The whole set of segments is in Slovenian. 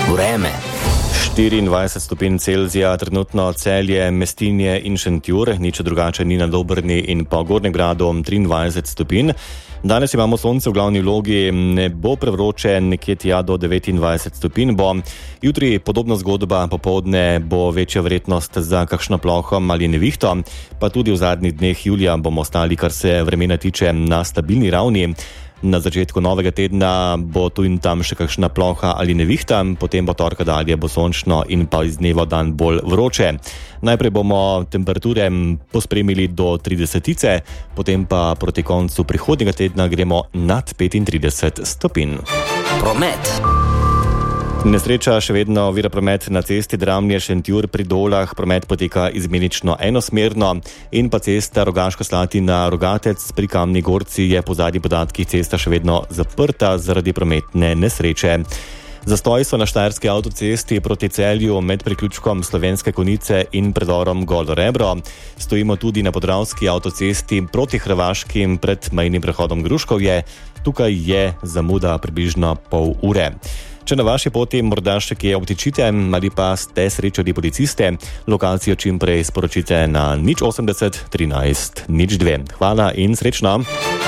Vreme. 24 stopinj Celzija, trenutno Celje, Mestinje in Šentjur, nič drugače ni na Dobrni in pa Gornjem Gradu 23 stopinj. Danes imamo sonce v glavni vlogi, ne bo prevroče, nekje tja do 29 stopinj bo. Jutri podobna zgodba, popoldne bo večja verjetnost za kakšno ploho ali nevihto, pa tudi v zadnjih dneh julija bomo ostali, kar se vremena tiče, na stabilni ravni. Na začetku novega tedna bo tu in tam še kakšna ploha ali nevihta, potem bo torka dalje bo sončno in pa iz dneva v dan bolj vroče. Najprej bomo temperature pospremili do 30, potem pa proti koncu prihodnjega tedna gremo nad 35 stopinj. Promet. Nesreča še vedno ovira promet na cesti Dramlje-Šentjur pri Dolah. Promet poteka izmenično enosmerno in pa cesta Rogaška Slatina-Rogatec pri Kamni Gorci je po zadnjih podatkih cesta še vedno zaprta zaradi prometne nesreče. Zastoji so na štajerski avtocesti proti Celju med priključkom Slovenske Konjice in predorom Golo Rebro. Stojimo tudi na podravski avtocesti proti Hrvaškim pred mejnim prehodom Gruškovje. Tukaj je zamuda približno pol ure. Če na vaši poti morda še kje obtičite ali pa ste srečali policiste, lokacijo čim prej sporočite na 080 13 02. Hvala in srečno!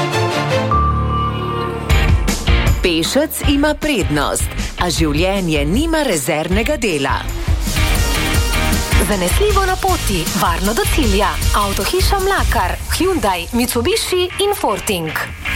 Pešec ima prednost, a življenje nima rezervnega dela. Zanesljivo na poti, varno do cilja. Avtohiša Mlakar, Hyundai, Mitsubishi in Forting.